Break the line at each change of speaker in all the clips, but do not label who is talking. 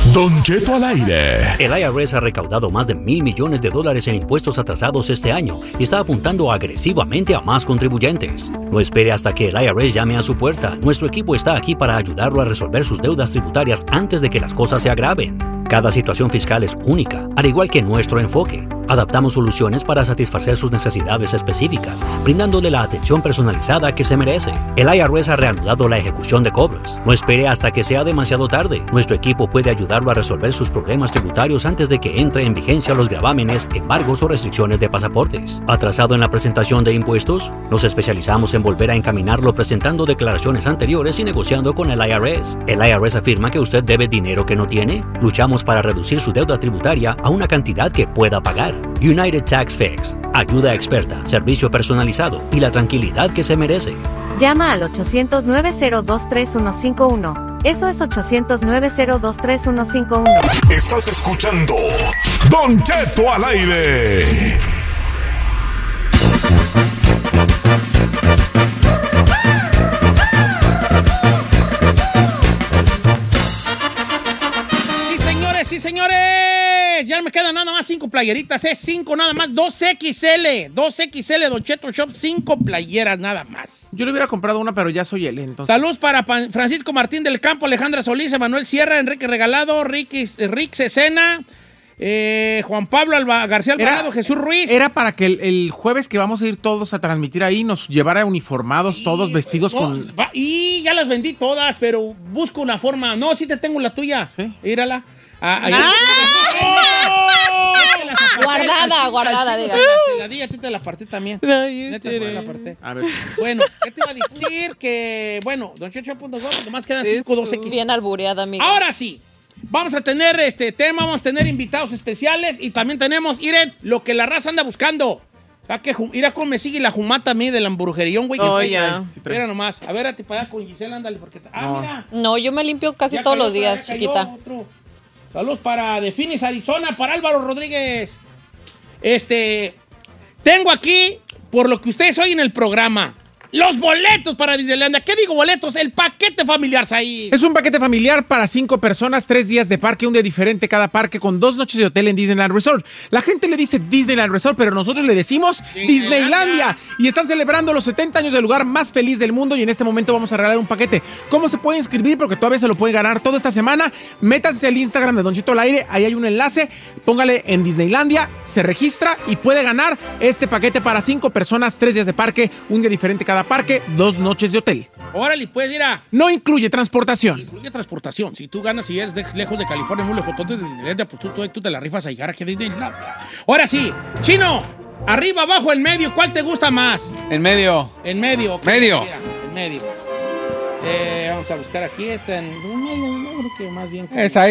Don Cheto al aire.
El IRS ha recaudado más de $1,000 millones en impuestos atrasados este año y está apuntando agresivamente a más contribuyentes. No espere hasta que el IRS llame a su puerta. Nuestro equipo está aquí para ayudarlo a resolver sus deudas tributarias antes de que las cosas se agraven. Cada situación fiscal es única, al igual que nuestro enfoque. Adaptamos soluciones para satisfacer sus necesidades específicas, brindándole la atención personalizada que se merece. El IRS ha reanudado la ejecución de cobros. No espere hasta que sea demasiado tarde. Nuestro equipo puede ayudarlo a resolver sus problemas tributarios antes de que entre en vigencia los gravámenes, embargos o restricciones de pasaportes. ¿Atrasado en la presentación de impuestos? Nos especializamos en volver a encaminarlo presentando declaraciones anteriores y negociando con el IRS. ¿El IRS afirma que usted debe dinero que no tiene? Luchamos para reducir su deuda tributaria a una cantidad que pueda pagar. United Tax Fix. Ayuda experta, servicio personalizado y la tranquilidad que se merece.
Llama al 800-902-3151. Eso es 800-902-3151.
Estás escuchando Don Cheto al aire.
Sí, señores, ya me quedan nada más 5 playeritas, 5 nada más, 2XL, Don Cheto Shop, 5 playeras nada más.
Yo le hubiera comprado una, pero ya soy él, entonces.
Saludos para Francisco Martín del Campo, Alejandra Solís, Emanuel Sierra, Enrique Regalado, Rick Cecena, Juan Pablo García Alvarado, Jesús Ruiz.
Era para que el jueves que vamos a ir todos a transmitir ahí nos llevara uniformados, sí, todos vestidos con...
Y ya las vendí todas, pero busco una forma. No, sí te tengo la tuya.
Sí.
Mírala.
Guardada, diga.
La di, a ti te la aparté también.
Neta,
la aparté.
A ver.
Bueno, ¿qué te iba a decir? Que, bueno, donchecho.com, nomás quedan 5, 2X.
Bien albureada, amiga.
Ahora sí, vamos a tener este tema, vamos a tener invitados especiales y también tenemos, miren, lo que la raza anda buscando. Mira cómo me sigue la jumata a mí del hamburguerión, güey.
Ya.
Mira nomás, a ver, a ti para allá con Gisela, ándale, porque... mira.
No, yo me limpio casi
Ya
todos
cayó
los días,
ya
chiquita.
Otro. Saludos para The Phoenix, Arizona, para Álvaro Rodríguez. Tengo aquí, por lo que ustedes oyen en el programa, los boletos para Disneylandia. ¿Qué digo boletos? El paquete familiar, Said.
Es un paquete familiar para 5 personas, 3 días de parque, un día diferente cada parque, con 2 noches de hotel en Disneyland Resort. La gente le dice Disneyland Resort, pero nosotros le decimos Disneylandia. Y están celebrando los 70 años del lugar más feliz del mundo y en este momento vamos a regalar un paquete. ¿Cómo se puede inscribir? Porque todavía se lo pueden ganar toda esta semana. Métanse al Instagram de Don Cheto al aire, ahí hay un enlace, póngale en Disneylandia, se registra y puede ganar este paquete para 5 personas, 3 días de parque, un día diferente cada parque, 2 noches de hotel.
Órale, pues, mira.
No incluye transportación.
Incluye transportación. Si tú ganas y eres lejos de California, muy lejos de Disneylandia, pues tú te la rifas a llegar aquí a Disneylandia. Ahora sí, Chino, arriba, abajo, en medio, ¿cuál te gusta más?
En medio.
En medio. Okay,
Medio.
Mira, en medio. Vamos a buscar aquí, en medio, no creo que más bien.
Esa.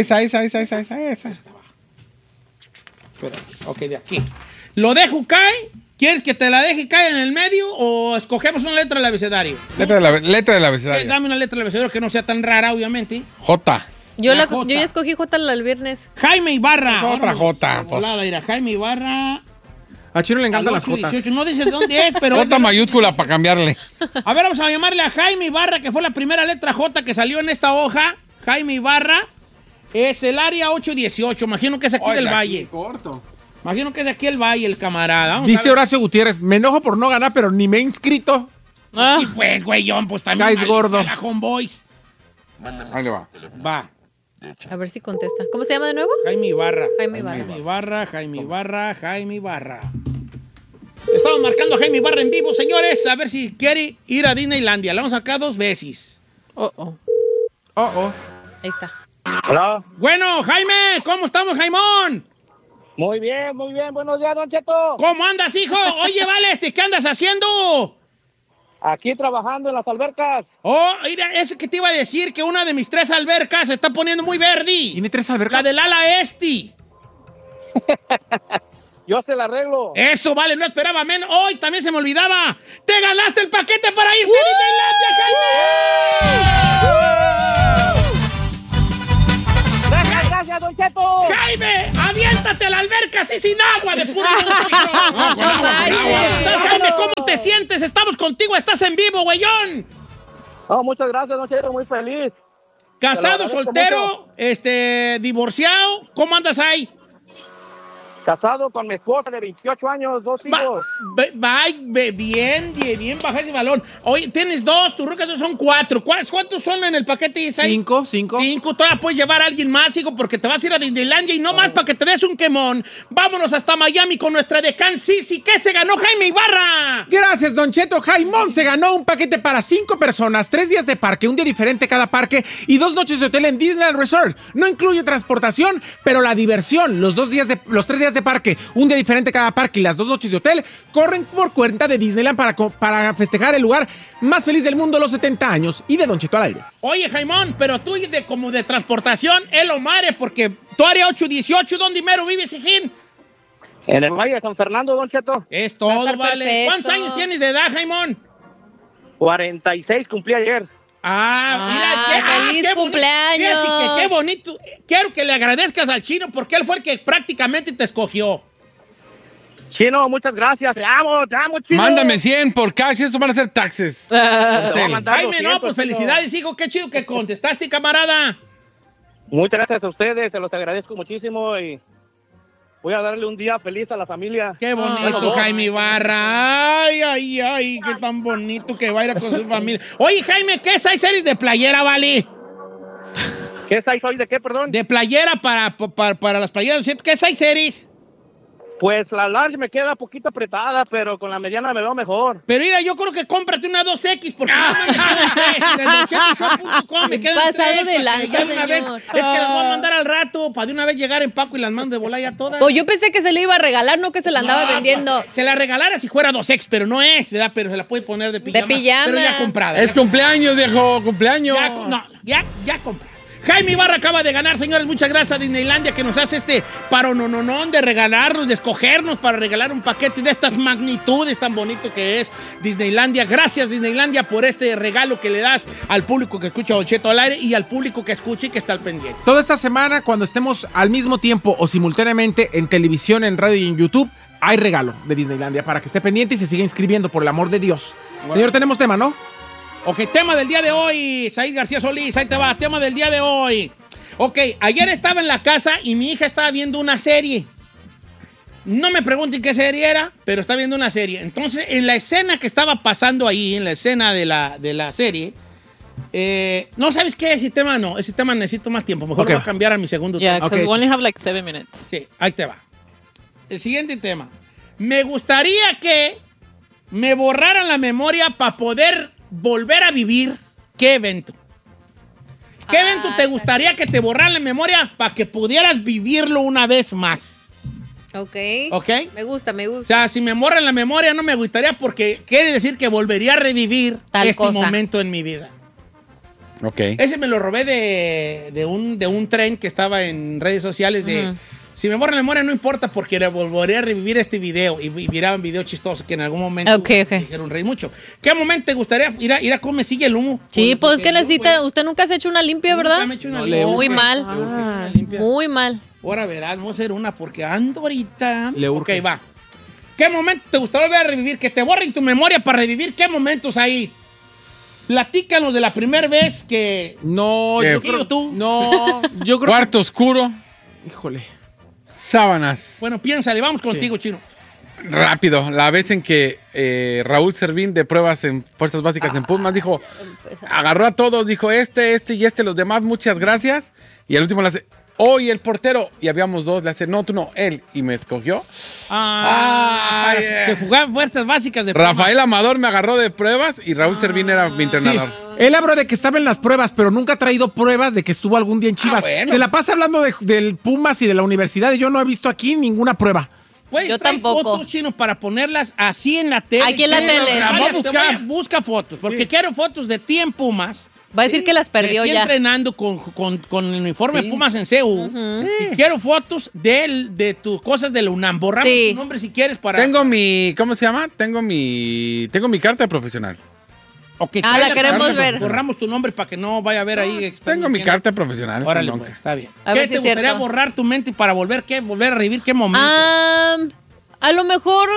Ok, de aquí. ¿Lo dejo caer? ¿Quieres que te la deje caer en el medio o escogemos una letra del abecedario?
Letra del abecedario.
Dame una letra del abecedario que no sea tan rara, obviamente.
J.
Yo
La
ya
J.
escogí J el viernes.
Jaime Ibarra.
Pues otra
Vámonos,
J, pues.
volada, mira, Jaime Ibarra.
A Chino le encantan
al
las Jotas.
818. No dices dónde es, pero...
J mayúscula para cambiarle.
A ver, vamos a llamarle a Jaime Ibarra, que fue la primera letra J que salió en esta hoja. Jaime Ibarra es el área 818. Imagino que es aquí del Valle.
Corto.
Imagino que es de aquí el Valle, el camarada. Vamos
Dice
a ver.
Horacio Gutiérrez, me enojo por no ganar, pero ni me he inscrito.
Y pues, güeyón, pues también...
Caes gordo.
La Homeboys.
Ahí le va.
Va.
A ver si contesta. ¿Cómo se llama de nuevo?
Jaime Ibarra.
Jaime Ibarra.
Jaime Ibarra. Estamos marcando a Jaime Ibarra en vivo, señores. A ver si quiere ir a Disneylandia. Le vamos acá 2 veces.
Oh. Ahí está.
Hola.
Bueno, Jaime, ¿cómo estamos, Jaimón?
Muy bien. Buenos días, Don Cheto.
¿Cómo andas, hijo? Oye, vale, ¿qué andas haciendo?
Aquí trabajando en las albercas.
Oh, mira, eso que te iba a decir, que una de mis 3 albercas se está poniendo muy verde.
¿Tiene 3 albercas?
La del ala este.
Yo se la arreglo.
Eso, vale, no esperaba menos. Hoy también se me olvidaba. ¡Te ganaste el paquete para irte a Disneylandia, Jaime!
Gracias, Don Cheto.
¡Jaime! ¡Aviéntate a la alberca así sin agua de puro Jaime, ¿cómo te sientes? Estamos contigo, estás en vivo, güeyón.
Oh, muchas gracias, Don Cheto, muy feliz.
Casado,
agradezco
soltero, divorciado, ¿cómo andas ahí?
Casado con mi esposa de 28 años, 2 hijos.
Bien, baja ese balón. Oye, tienes 2, tus rucas son 4. ¿Cuántos son en el paquete, Isai? 5. 5, todavía puedes llevar a alguien más, hijo, porque te vas a ir a Disneylandia y no más para que te des un quemón. Vámonos hasta Miami con nuestra decán Sisi. ¿Qué se ganó Jaime Ibarra?
Gracias, Don Cheto. Jaimón se ganó un paquete para 5 personas, 3 días de parque, un día diferente cada parque y 2 noches de hotel en Disneyland Resort. No incluye transportación, pero la diversión, los 3 días de parque, un día diferente cada parque y las 2 noches de hotel, corren por cuenta de Disneyland para festejar el lugar más feliz del mundo, los 70 años y de Don Cheto al aire.
Oye, Jaimón, pero tú como de transportación, lo mare, porque tu área 818, ¿dónde mero vives, hijín?
En el Valle de San Fernando, Don Cheto.
Es todo, vale.
Perfecto.
¿Cuántos años tienes de edad, Jaimón?
46 cumplí ayer.
¡Feliz cumpleaños!
Fíjate qué bonito. Quiero que le agradezcas al chino porque él fue el que prácticamente te escogió.
Chino, muchas gracias. Te amo, Chino.
Mándame 100 por cash, eso van a ser taxes.
Te voy a mandar
Jaime,
200,
no, pues
Chino.
felicidades, hijo. Qué chido que contestaste, camarada.
Muchas gracias a ustedes, se los agradezco muchísimo y voy a darle un día feliz a la familia.
Qué bonito,
Bueno,
Jaime Ibarra. Ay, qué tan bonito que va a ir con su familia. Oye, Jaime, ¿qué size eres de playera, vale?
¿Qué size soy de qué, perdón?
De playera para las playeras, ¿cierto? ¿Qué size eres?
Pues la large me queda poquito apretada, pero con la mediana me veo mejor.
Pero mira, yo creo que cómprate una 2X porque no me quedan 3. En el donchetushop.com me quedan
Pasado
3,
de
para
lanza,
que ya de una vez-
señor.
Es que las voy a mandar al rato para de una vez llegar en Paco y las mando de volada todas.
O yo pensé que se le iba a regalar, no que se la andaba
No,
vendiendo.
pues, se la regalara si fuera 2X, pero no es, ¿verdad? Pero se la puede poner de pijama.
De pijama.
Pero ya comprada.
Es cumpleaños, viejo, cumpleaños.
Ya comprada. Jaime Ibarra acaba de ganar, señores. Muchas gracias a Disneylandia que nos hace este paronononón de regalarnos, de escogernos para regalar un paquete de estas magnitudes tan bonito que es Disneylandia. Gracias, Disneylandia, por este regalo que le das al público que escucha Don Cheto al aire y al público que escucha y que está al pendiente.
Toda esta semana, cuando estemos al mismo tiempo o simultáneamente en televisión, en radio y en YouTube, hay regalo de Disneylandia para que esté pendiente y se siga inscribiendo, por el amor de Dios. Señor, tenemos tema, ¿no?
Ok, tema del día de hoy, Said García Solís, ahí te va, tema del día de hoy. Ok, ayer estaba en la casa y mi hija estaba viendo una serie. No me pregunten qué serie era, pero está viendo una serie. Entonces, en la escena que estaba pasando ahí, en la escena de la serie, no sabes qué, ese tema no, ese tema necesito más tiempo. Mejor
Ok.
voy a cambiar a mi segundo
Yeah,
tema.
because
Okay.
we only have like 7 minutes.
Sí, ahí te va. El siguiente tema. Me gustaría que me borraran la memoria para poder volver a vivir. ¿Qué evento? ¿Qué evento te gustaría que te borraran la memoria para que pudieras vivirlo una vez más?
Ok.
¿Ok?
Me gusta.
O sea, si me borran la memoria no me gustaría porque quiere decir que volvería a revivir
Tal
este
cosa.
momento en mi vida.
Ok.
Ese me lo robé de un tren que estaba en redes sociales de... Si me borran la memoria no importa porque volveré a revivir este video y miraban videos chistosos que en algún momento
Ok.
me hicieron reír mucho. ¿Qué momento te gustaría ir a cómo me sigue el humo?
Sí, pues es que
Porque yo,
necesita.
güey,
Usted nunca se ha hecho una limpia,
nunca
¿verdad?
me he hecho una
No,
limpia.
le
Muy
urge.
mal.
Le urge una limpia.
Muy mal.
Ahora verás, vamos a hacer una porque ando ahorita.
Le urge.
Ok, va. ¿Qué momento te gustaría volver a revivir? Que te borren tu memoria para revivir. ¿Qué momentos hay? Platícanos de la primera vez que...
No,
¿Qué?
yo creo...
¿Tú?
No, yo creo...
Cuarto oscuro,
Híjole.
sábanas.
Bueno, piénsale, vamos contigo, Chino.
Rápido, la vez en que Raúl Servín de pruebas en Fuerzas Básicas en Pumas dijo, agarró a todos, dijo este y los demás, muchas gracias. Y al último le hace, y el portero, y habíamos 2, le hace, no, tú no, él, y me escogió.
Ah, que jugaba fuerzas básicas de
Rafael Amador me agarró de pruebas y Raúl Servín era mi entrenador.
Él habló de que estaba en las pruebas, pero nunca ha traído pruebas de que estuvo algún día en Chivas.
bueno.
Se la pasa hablando del Pumas y de la universidad y yo no he visto aquí ninguna prueba.
Puedes
Yo
traer
tampoco.
fotos, Chino, para ponerlas así en la tele.
Aquí en la
Chino,
tele.
vamos a
Vamos a
buscar.
buscar.
Busca fotos, porque quiero fotos de ti en Pumas.
Va a decir que las perdió
Aquí
ya.
entrenando con el uniforme de Pumas en CEU. Y quiero fotos de tus cosas de la UNAM. Borramos
Sí.
tu nombre si quieres para...
Tengo mi, ¿cómo se llama? Tengo mi carta de profesional.
Ok,
Ah,
trae
la queremos
carta,
ver.
Borramos tu nombre para que no vaya a ver ahí. que están
Tengo mi
mintiendo.
carta de profesional.
Órale,
esta
pues,
bronca.
está bien.
A
¿Qué
ver si
te
es
gustaría
cierto.
borrar tu mente para volver a revivir qué momento?
A lo mejor.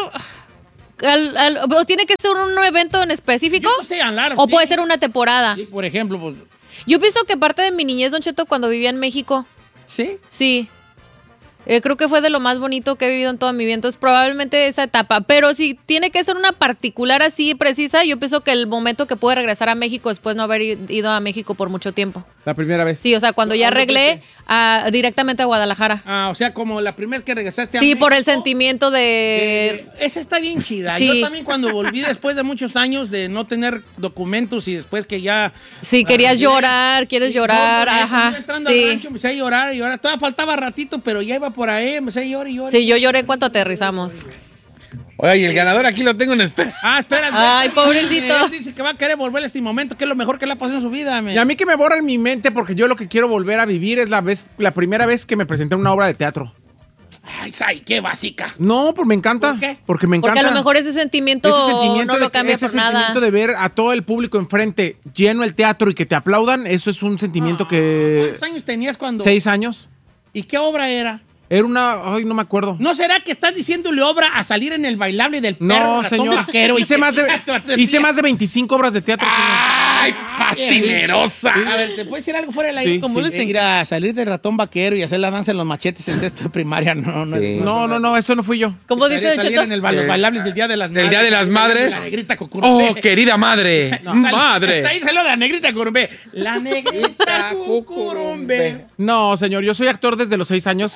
¿O tiene que ser un evento en específico?
Yo no sé, Alar,
¿O
sí.
puede ser una temporada?
Sí, por ejemplo, pues...
Yo pienso que parte de mi niñez, Don Cheto, cuando vivía en México.
¿Sí?
Sí. Creo que fue de lo más bonito que he vivido en toda mi vida. Entonces, probablemente esa etapa. Pero si tiene que ser una particular así precisa, yo pienso que el momento que pude regresar a México después de no haber ido a México por mucho tiempo.
La primera vez.
Sí, o sea, cuando ya arreglé directamente a Guadalajara.
Ah, o sea, como la primera que regresaste a
Sí,
México.
por el sentimiento de...
Esa está bien chida.
Sí.
Yo también cuando volví después de muchos años de no tener documentos y después que ya...
Sí, querías llorar, quieres
Sí,
llorar,
no,
ajá.
Entrando al
Sí.
rancho, empecé a llorar y llorar. Todavía faltaba ratito, pero ya iba por ahí, empecé a llorar y llorar.
Sí, yo lloré en cuanto aterrizamos.
Oiga, y el ganador aquí lo tengo en espera.
Ah, espera.
Ay, pobrecito.
Él dice que va a querer volver a este momento, que es lo mejor que le ha pasado en su vida.
Y a mí que me borra en mi mente porque yo lo que quiero volver a vivir es la primera vez que me presenté en una obra de teatro.
Ay, qué básica.
No, pues me encanta.
¿Por qué?
Porque me encanta.
Porque a lo mejor ese sentimiento no lo cambia por nada.
sentimiento de ver a todo el público enfrente lleno el teatro y que te aplaudan, eso es un sentimiento que...
¿Cuántos años tenías cuando...?
6 años.
¿Y qué obra era?
Era una... Ay, no me acuerdo.
¿No será que estás diciéndole obra a salir en el bailable del perro
No,
ratón
señor.
vaquero?
Hice más de 25 obras de teatro.
¡Ay, fascinerosa!
A ver, ¿te puedes decir algo fuera del aire?
Sí,
¿Cómo
sí.
les ir a salir del ratón vaquero y hacer la danza en los machetes en sexto de primaria? No,
Sí.
No, eso no fui yo.
¿Cómo dice Don
salir
Cheto?
en los bailables del Día de las Madres.
Del Día de las Madres.
La negrita cucurumbé.
¡Oh, querida madre! ¡Madre!
Ahí salió la negrita cucurumbé. La negrita cucurumbé.
No, señor, yo soy actor desde los 6 años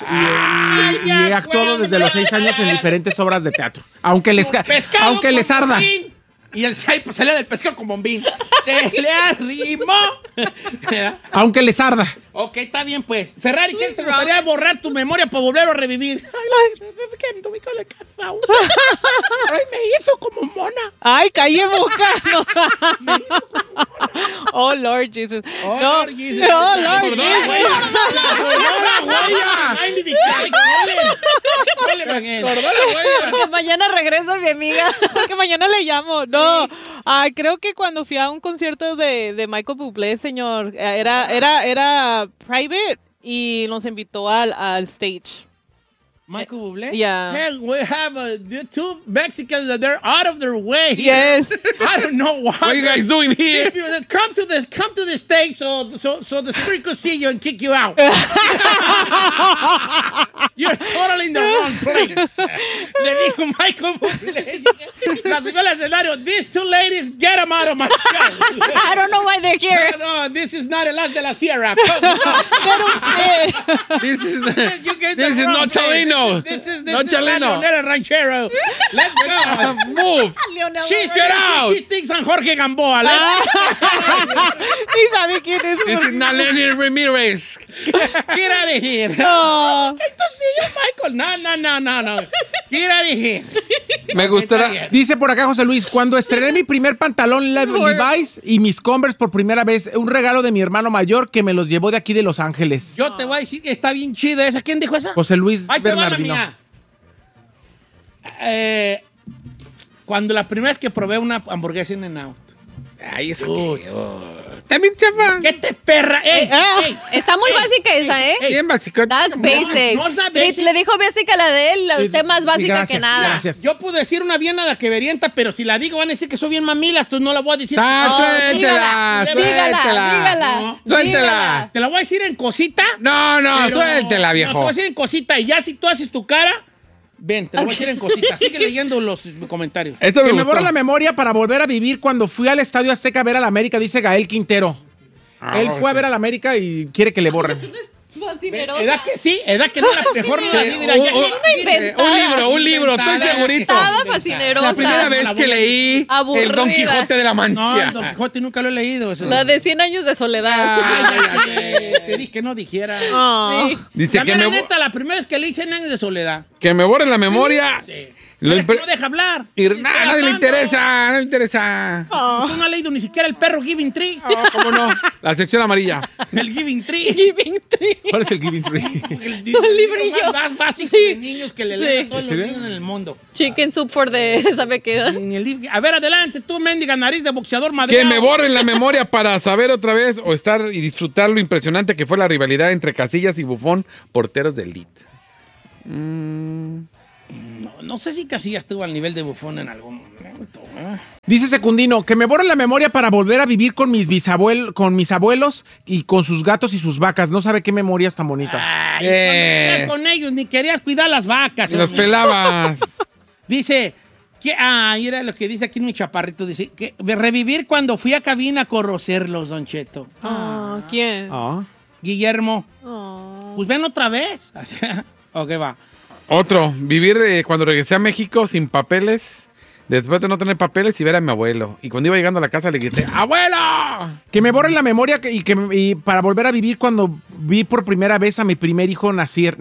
y he actuado desde los 6 años en diferentes obras de teatro. Aunque les
Pescado con
arda.
bombín. Y el pues, salía del pescado con bombín. Se le arrimó.
Aunque les arda.
Ok, está bien, pues. Ferrari, ¿qué te gustaría borrar tu memoria para volver a revivir? Ay, que anduve con la casa. Ay, me hizo como mona.
Ay, calle boca. No. Oh, Lord Jesus.
Oh,
no,
Lord Jesus.
no, Lord
Acordó la
Jesus.
huella.
Ay, mi
Acordó la huella.
Que mañana regresa mi amiga.
Que mañana le llamo. No. Ah, creo que cuando fui a un concierto de Michael Bublé, señor, era private y nos invitó al stage.
Michael Bublé?
Yeah.
Hey, we have the two Mexicans that they're out of their way.
Yes.
I don't know why.
What are you guys doing here?
Come to the stage so the spirit could see you and kick you out. You're totally in the wrong place. Le dijo Michael Bublé. La subió al escenario. These two ladies, get them out of my show.
I don't know why they're here.
No, this is not el As de la Sierra. Come on.
This is
You get the
this is
wrong
not
place.
Chalino.
This is
Not Chalino.
Leonel Ranchero. Let's go.
Move. Get out.
She thinks I'm Jorge Gamboa.
Ni sabe quién es.
This is not Lenny Ramirez.
Get out of here.
No.
Entonces, Michael. No. Get out of here.
Me gustaría.
Dice por acá José Luis, cuando estrené mi primer pantalón Levi's y mis Converse por primera vez, un regalo de mi hermano mayor que me los llevó de aquí de Los Ángeles.
Yo te voy a decir que está bien chida esa. ¿Quién dijo esa?
José Luis
Ahí te va la
Bernardino.
mía. Cuando la primera vez que probé una hamburguesa en In-N-Out.
Ay, eso qué. También, chapa.
¿Qué te perra? ¡Ey!
Está muy básica esa, ¿eh?
Bien básico.
That's basic.
no es not basic.
Le dijo básica la de él, usted más básica
Gracias,
que nada.
Gracias.
Yo puedo decir una bien nada que verienta, pero si la digo van a decir que soy bien mamilas, entonces no la voy a decir.
Suéltela, suéltela.
No,
Suéltela.
Te la voy a decir en cosita.
No,
pero-
suéltela,
No, te
viejo.
voy a decir en cosita y ya si tú haces tu cara, ven, te lo voy a decir en cosita. Sigue leyendo los comentarios.
Esto
Que
me
me
gustó.
borra la memoria para volver a vivir cuando fui al Estadio Azteca a ver a la América, dice Gael Quintero. Él fue a ver a la América y quiere que le borren.
¿Edad que sí? ¿Edad que no la mejor no la vi? Mira,
Un libro, estoy segurito.
Estaba fascinerosa.
La primera vez que leí
Aburrida.
el Don Quijote de la
No,
Mancha.
Don Quijote nunca lo he leído. Eso.
La de 100 años de soledad.
Te dije que no dijera.
Oh.
Sí.
Dice
La
que
mera
me,
neta, la primera vez que leí 100 años de soledad.
que me borren la memoria.
Sí.
Lo
Pero es que
impre-
no deja hablar.
Y
Estoy
nadie le
hablando.
interesa, no le interesa.
Tú no has leído ni siquiera el perro Giving Tree.
¿Cómo no? La sección amarilla.
El Giving Tree.
Giving Tree.
¿Cuál es el Giving Tree?
El
librillo.
más básico
Sí.
de niños que le leen a todos
¿En
los
serio?
niños en el mundo.
Chicken soup for the... ¿Sabe qué?
En el libro. A ver, adelante, tú, mendiga nariz de boxeador madreado.
Que me borren la memoria para saber otra vez o estar y disfrutar lo impresionante que fue la rivalidad entre Casillas y Buffon, porteros de elite.
No sé si Casillas estuvo al nivel de Buffon en algún momento.
Dice Secundino, que me borren la memoria para volver a vivir con mis abuelos y con sus gatos y sus vacas. No sabe qué memorias tan bonitas.
Ay, cuando vivías con ellos, ni querías cuidar las vacas.
Y los pelabas.
Dice, mira lo que dice aquí en mi chaparrito. Dice, que revivir cuando fui a cabina a conocerlos, Don Cheto.
¿Quién?
Guillermo. Pues ven otra vez. Ok, va.
Otro, vivir cuando regresé a México sin papeles, después de no tener papeles y ver a mi abuelo. Y cuando iba llegando a la casa le grité, ¡abuelo! Que me borren la memoria y para volver a vivir cuando vi por primera vez a mi primer hijo nacer.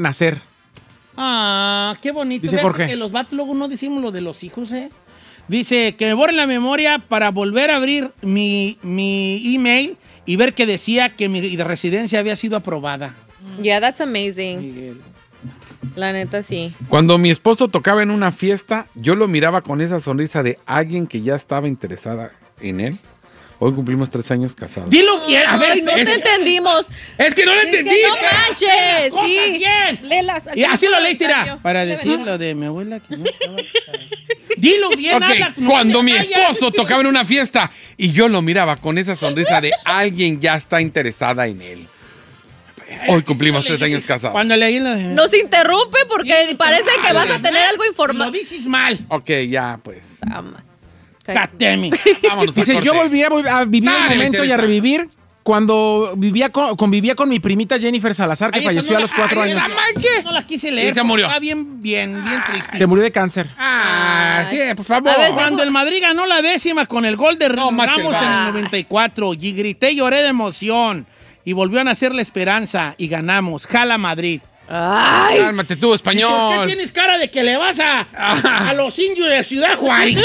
Qué bonito.
Dice Jorge.
Que los vatos luego no decimos lo de los hijos, ¿eh? Dice que me borren la memoria para volver a abrir mi email y ver que decía que mi residencia había sido aprobada.
Yeah, that's amazing.
Miguel.
La neta, sí.
Cuando mi esposo tocaba en una fiesta, yo lo miraba con esa sonrisa de alguien que ya estaba interesada en él. Hoy cumplimos 3 años casados.
Dilo bien, a ver.
Ay, no te entendimos.
Es que no lo entendí.
Que no manches. Sí.
Bien.
Léelas.
Y así lo leíste, mira. Para decir lo de mi abuela que no estaba casada. Dilo bien, habla.
Cuando mi esposo tocaba en una fiesta y yo lo miraba con esa sonrisa de alguien ya está interesada en él. Hoy cumplimos 3 años casados.
Cuando leí lo de...
Nos interrumpe porque parece que vas a tener algo informado.
Lo dices mal.
Ok, ya, pues.
Catemi.
Vámonos.
Dice, yo volví a vivir el momento y a revivir cuando convivía con mi primita Jennifer Salazar, que falleció a los 4 años.
No la quise leer.
Y se murió.
Está bien triste.
Se murió de cáncer.
Sí, por favor.
A ver,
Cuando el Madrid ganó la 10ª con el gol de Ramos en el 94 y grité y lloré de emoción y volvió a nacer la esperanza y ganamos. Jala Madrid.
Ay.
Cálmate tú, español.
¿Por qué tienes cara de que le vas a los indios de Ciudad Juárez?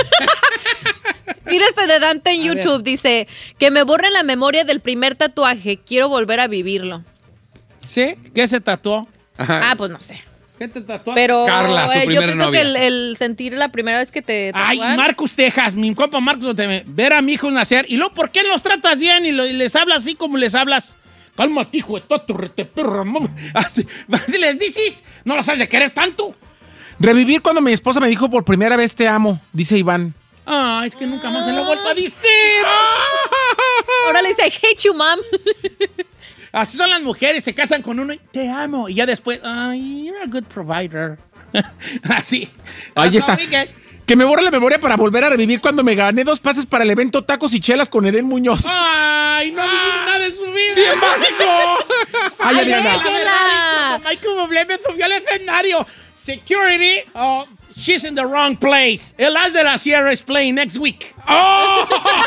Mira este de Dante en YouTube. Dice que me borren la memoria del primer tatuaje. Quiero volver a vivirlo.
¿Sí? ¿Qué se tatuó?
Pues no sé.
¿Qué te tatuó?
Pero
Carla, su
yo
primera
pienso
novia.
que el sentir la primera vez que te tatúan.
Ay, Marcus, Texas, mi compa Marcus, ver a mi hijo nacer. Y luego, ¿por qué los tratas bien y les hablas así como les hablas? Cálmate, hijo de tato, rete perra, así les dices, no lo sabes de querer tanto.
Revivir cuando mi esposa me dijo por primera vez te amo, dice Iván.
Es que nunca más se lo he vuelto a decir.
Ahora le dice, I hate you, mom.
Así son las mujeres, se casan con uno y te amo. Y ya después, you're a good provider. Así.
Ahí está. Que me borre la memoria para volver a revivir cuando me gané 2 pases para el evento Tacos y Chelas con Edén Muñoz.
¡Ay, no viví nada de su vida!
¡Bien básico!
¡Ay, Adriana!
Michael Bublé me subió al escenario. Security, she's in the wrong place. El As de la Sierra is playing next week. ¡Oh!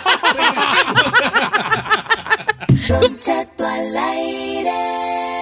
Don Cheto al aire.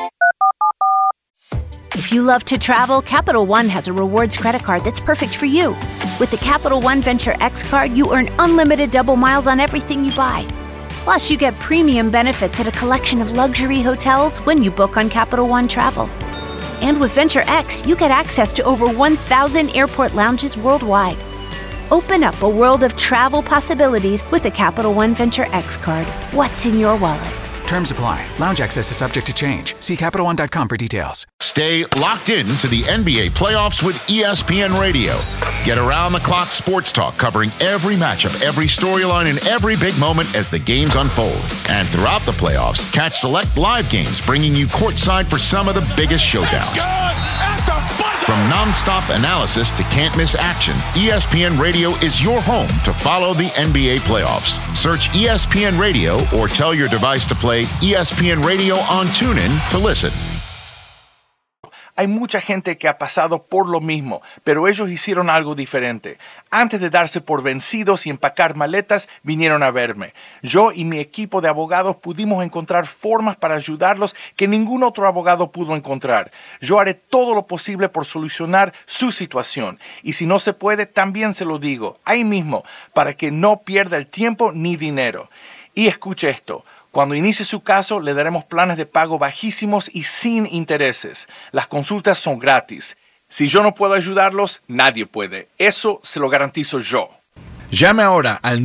If you love to travel, Capital One has a rewards credit card that's perfect for you. With the Capital One Venture X card, you earn unlimited double miles on everything you buy. Plus, you get premium benefits at a collection of luxury hotels when you book on Capital One Travel. And with Venture X, you get access to over 1,000 airport lounges worldwide. Open up a world of travel possibilities with the Capital One Venture X card. What's in your wallet?
Terms apply. Lounge access is subject to change. See CapitalOne.com for details.
Stay locked in to the NBA playoffs with ESPN Radio. Get around-the-clock sports talk covering every matchup, every storyline, and every big moment as the games unfold. And throughout the playoffs, catch select live games bringing you courtside for some of the biggest showdowns. From non-stop analysis to can't-miss action, ESPN Radio is your home to follow the NBA playoffs. Search ESPN Radio or tell your device to play ESPN Radio on TuneIn to listen.
Hay mucha gente que ha pasado por lo mismo, pero ellos hicieron algo diferente. Antes de darse por vencidos y empacar maletas, vinieron a verme. Yo y mi equipo de abogados pudimos encontrar formas para ayudarlos que ningún otro abogado pudo encontrar. Yo haré todo lo posible por solucionar su situación. Y si no se puede, también se lo digo, ahí mismo, para que no pierda el tiempo ni dinero. Y escuche esto. Cuando inicie su caso, le daremos planes de pago bajísimos y sin intereses. Las consultas son gratis. Si yo no puedo ayudarlos, nadie puede. Eso se lo garantizo yo. Llame ahora al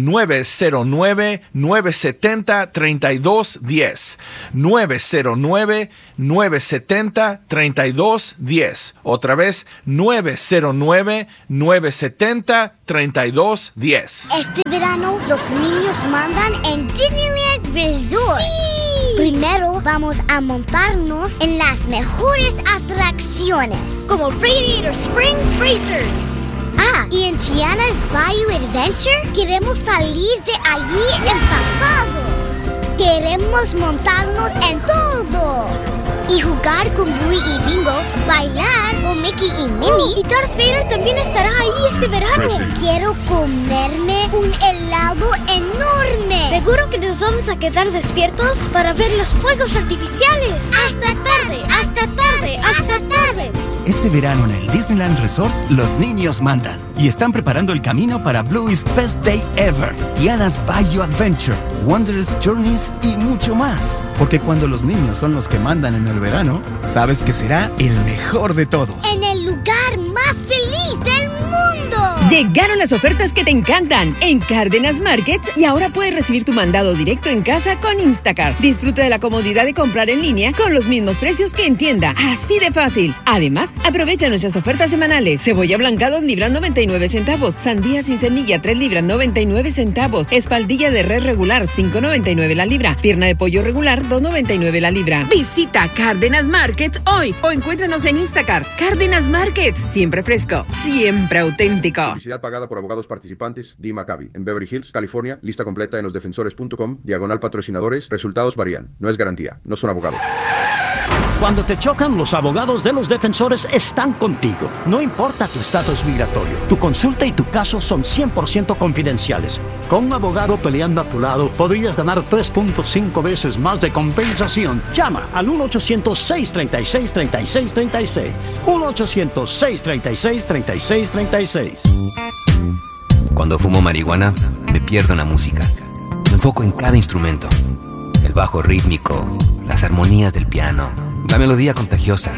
909-970-3210. 909-970-3210. Otra vez, 909-970-3210.
Este verano los niños mandan en Disneyland Resort. ¡Sí! Primero vamos a montarnos en las mejores atracciones, como Radiator Springs Racers. Y en Tiana's Bayou Adventure queremos salir de allí empapados. Queremos montarnos en todo. Y jugar con Bluey y Bingo, bailar con Mickey y Minnie. Y Darth Vader también estará ahí este verano. Quiero comerme un helado enorme. Seguro que nos vamos a quedar despiertos para ver los fuegos artificiales. Hasta tarde, hasta tarde, hasta tarde.
Este verano en el Disneyland Resort, los niños mandan. Y están preparando el camino para Bluey's Best Day Ever, Tiana's Bayou Adventure, Wondrous Journeys y mucho más. Porque cuando los niños son los que mandan en el verano, sabes que será el mejor de todos.
En el lugar más feliz del mundo.
Llegaron las ofertas que te encantan en Cárdenas Market y ahora puedes recibir tu mandado directo en casa con Instacart. Disfruta de la comodidad de comprar en línea con los mismos precios que en tienda. Así de fácil. Además, aprovecha nuestras ofertas semanales. Cebolla blanca 2 libras 99 centavos. Sandía sin semilla 3 libras 99 centavos. Espaldilla de res regular 5.99 la libra. Pierna de pollo regular 2.99 la libra. Visita Cárdenas Market hoy o encuéntranos en Instacart. Cárdenas Market. Siempre fresco, siempre auténtico.
Publicidad pagada por abogados participantes. Dee Maccabi, en Beverly Hills, California. Lista completa en losdefensores.com. /patrocinadores. Resultados varían. No es garantía. No son abogados.
Cuando te chocan, los abogados de Los Defensores están contigo. No importa tu estatus migratorio, tu consulta y tu caso son 100% confidenciales. Con un abogado peleando a tu lado, podrías ganar 3.5 veces más de compensación. Llama al 1-800-636-3636. 1-800-636-3636.
Cuando fumo marihuana, me pierdo en la música. Me enfoco en cada instrumento. El bajo rítmico, las armonías del piano, la melodía contagiosa.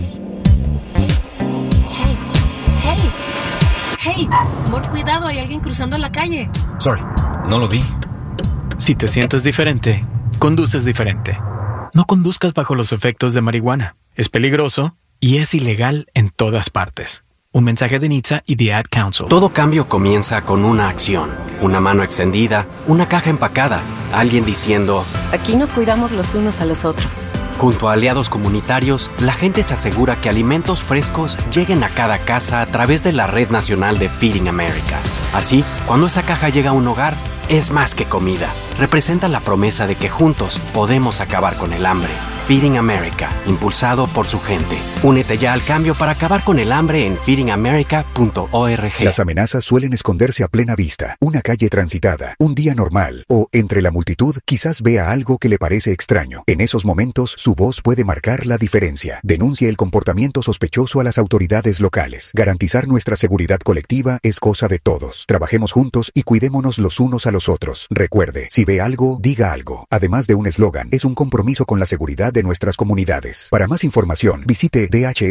Hey, amor, cuidado, hay alguien cruzando la calle.
Sorry, no lo vi.
Si te sientes diferente, conduces diferente. No conduzcas bajo los efectos de marihuana. Es peligroso y es ilegal en todas partes. Un mensaje de NHTSA y The Ad Council.
Todo cambio comienza con una acción. Una mano extendida, una caja empacada, alguien diciendo:
aquí nos cuidamos los unos a los otros.
Junto a aliados comunitarios, la gente se asegura que alimentos frescos lleguen a cada casa a través de la Red Nacional de Feeding America. Así, cuando esa caja llega a un hogar, es más que comida. Representa la promesa de que juntos podemos acabar con el hambre. Feeding America, impulsado por su gente. Únete ya al cambio para acabar con el hambre en feedingamerica.org.
Las amenazas suelen esconderse a plena vista. Una calle transitada, un día normal o entre la multitud quizás vea algo que le parece extraño. En esos momentos, su voz puede marcar la diferencia. Denuncie el comportamiento sospechoso a las autoridades locales. Garantizar nuestra seguridad colectiva es cosa de todos. Trabajemos juntos y cuidémonos los unos a los otros. Recuerde, si ve algo, diga algo. Además de un eslogan, es un compromiso con la seguridad de nuestras comunidades. Para más información, visite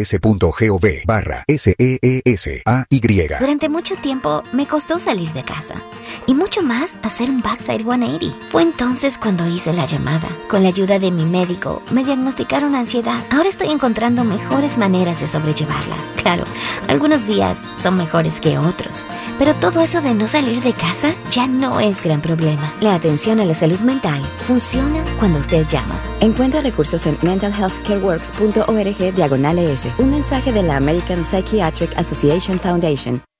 dhs.gov/SEESAY.
Durante mucho tiempo me costó salir de casa y mucho más hacer un backside 180. Fue entonces cuando hice la llamada. Con la ayuda de mi médico, me diagnosticaron ansiedad. Ahora estoy encontrando mejores maneras de sobrellevarla. Claro, algunos días son mejores que otros, pero todo eso de no salir de casa ya no es gran problema. La atención a la salud mental funciona cuando usted llama. Encuentra recursos en mentalhealthcareworks.org/ES. Un mensaje de la American Psychiatric Association Foundation.